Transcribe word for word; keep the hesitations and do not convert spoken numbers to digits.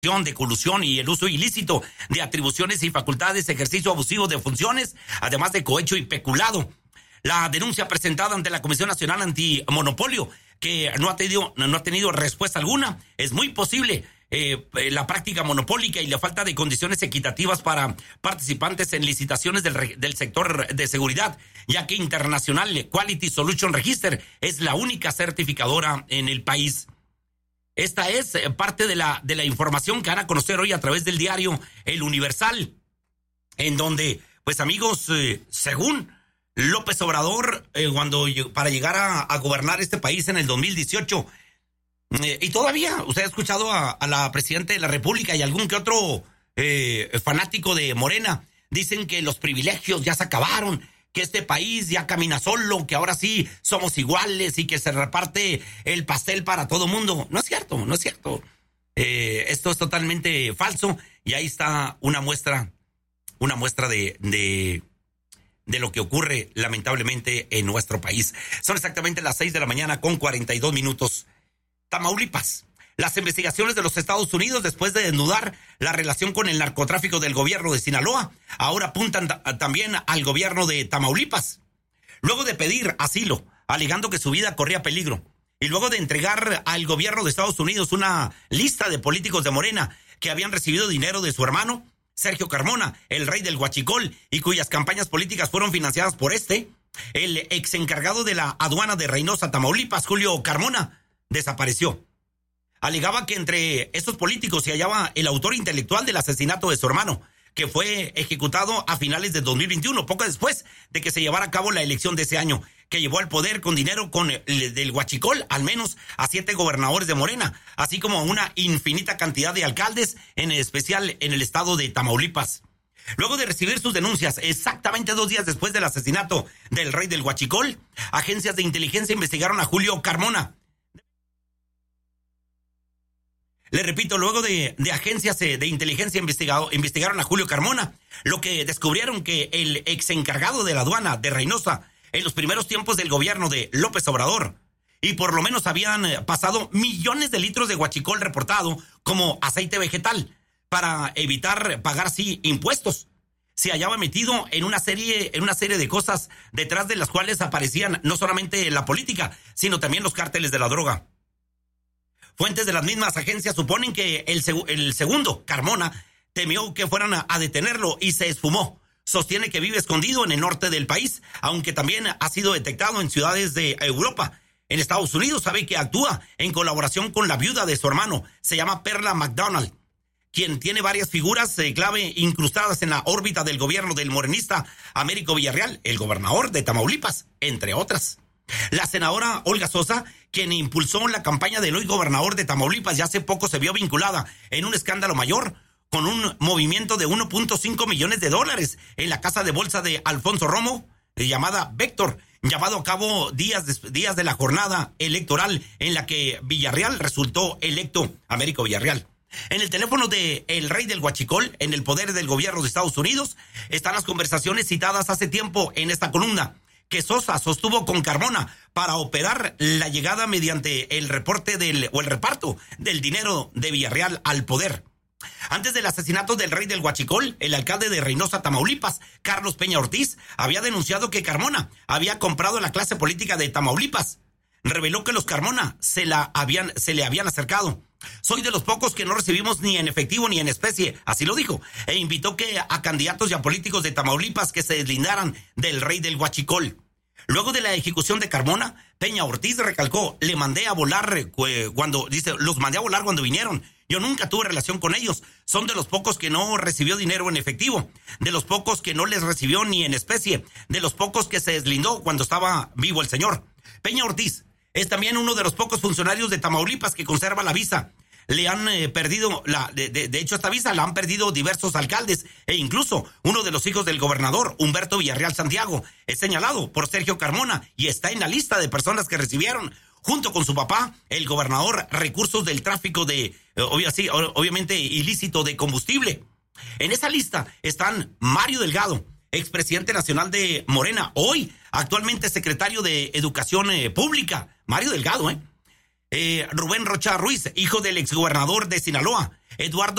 de colusión y el uso ilícito de atribuciones y facultades, ejercicio abusivo de funciones, además de cohecho y peculado. La denuncia presentada ante la Comisión Nacional Antimonopolio, que no ha tenido, no ha tenido respuesta alguna, es muy posible eh, la práctica monopólica y la falta de condiciones equitativas para participantes en licitaciones del, del sector de seguridad, ya que International Quality Solution Register es la única certificadora en el país. Esta es parte de la, de la información que van a conocer hoy a través del diario El Universal, en donde, pues amigos, eh, según López Obrador, eh, cuando para llegar a, a gobernar este país en el dos mil dieciocho, eh, y todavía usted ha escuchado a, a la Presidenta de la República y algún que otro eh, fanático de Morena, dicen que los privilegios ya se acabaron, que este país ya camina solo, que ahora sí somos iguales y que se reparte el pastel para todo mundo. No es cierto, no es cierto. Eh, esto es totalmente falso y ahí está una muestra, una muestra de, de, de lo que ocurre lamentablemente en nuestro país. Son exactamente las seis de la mañana con cuarenta y dos minutos. Tamaulipas. Las investigaciones de los Estados Unidos, después de desnudar la relación con el narcotráfico del gobierno de Sinaloa, ahora apuntan t- también al gobierno de Tamaulipas. Luego de pedir asilo, alegando que su vida corría peligro, y luego de entregar al gobierno de Estados Unidos una lista de políticos de Morena que habían recibido dinero de su hermano, Sergio Carmona, el rey del huachicol, y cuyas campañas políticas fueron financiadas por este, el ex encargado de la aduana de Reynosa, Tamaulipas, Julio Carmona, desapareció. Alegaba que entre estos políticos se hallaba el autor intelectual del asesinato de su hermano, que fue ejecutado a finales de dos mil veintiuno, poco después de que se llevara a cabo la elección de ese año, que llevó al poder con dinero con el, del huachicol al menos a siete gobernadores de Morena, así como a una infinita cantidad de alcaldes, en especial en el estado de Tamaulipas. Luego de recibir sus denuncias, exactamente dos días después del asesinato del rey del huachicol, agencias de inteligencia investigaron a Julio Carmona. Le repito, luego de, de agencias de inteligencia investigado, investigaron a Julio Carmona, lo que descubrieron que el ex encargado de la aduana de Reynosa en los primeros tiempos del gobierno de López Obrador, y por lo menos habían pasado millones de litros de huachicol reportado como aceite vegetal para evitar pagar así impuestos. Se hallaba metido en una serie, en una serie de cosas detrás de las cuales aparecían no solamente la política, sino también los cárteles de la droga. Fuentes de las mismas agencias suponen que el, seg- el segundo, Carmona, temió que fueran a, a detenerlo y se esfumó. Sostiene que vive escondido en el norte del país, aunque también ha sido detectado en ciudades de Europa. En Estados Unidos sabe que actúa en colaboración con la viuda de su hermano, se llama Perla McDonald, quien tiene varias figuras eh, clave incrustadas en la órbita del gobierno del morenista Américo Villarreal, el gobernador de Tamaulipas, entre otras. La senadora Olga Sosa, quien impulsó la campaña del hoy gobernador de Tamaulipas, ya hace poco se vio vinculada en un escándalo mayor con un movimiento de uno punto cinco millones de dólares en la casa de bolsa de Alfonso Romo, llamada Vector, llevado a cabo días de, días de la jornada electoral en la que Villarreal resultó electo, Américo Villarreal. En el teléfono de el rey del huachicol, en el poder del gobierno de Estados Unidos, están las conversaciones citadas hace tiempo en esta columna, que Sosa sostuvo con Carmona para operar la llegada mediante el reporte del o el reparto del dinero de Villarreal al poder. Antes del asesinato del rey del huachicol, el alcalde de Reynosa, Tamaulipas, Carlos Peña Ortiz, había denunciado que Carmona había comprado la clase política de Tamaulipas. Reveló que los Carmona se la habían se le habían acercado. Soy de los pocos que no recibimos ni en efectivo ni en especie, así lo dijo, e invitó que a candidatos y a políticos de Tamaulipas que se deslindaran del rey del huachicol. Luego de la ejecución de Carmona, Peña Ortiz recalcó, le mandé a volar eh, cuando, dice, los mandé a volar cuando vinieron. Yo nunca tuve relación con ellos. Son de los pocos que no recibió dinero en efectivo, de los pocos que no les recibió ni en especie, de los pocos que se deslindó cuando estaba vivo el señor. Peña Ortiz es también uno de los pocos funcionarios de Tamaulipas que conserva la visa. Le han eh, perdido, la, de, de, de hecho esta visa la han perdido diversos alcaldes e incluso uno de los hijos del gobernador, Humberto Villarreal Santiago, es señalado por Sergio Carmona y está en la lista de personas que recibieron, junto con su papá, el gobernador, recursos del tráfico de, eh, obvio, sí, obviamente ilícito de combustible. En esa lista están Mario Delgado, expresidente nacional de Morena, hoy actualmente secretario de Educación eh, Pública, Mario Delgado, ¿eh? eh, Rubén Rocha Ruiz, hijo del exgobernador de Sinaloa, Eduardo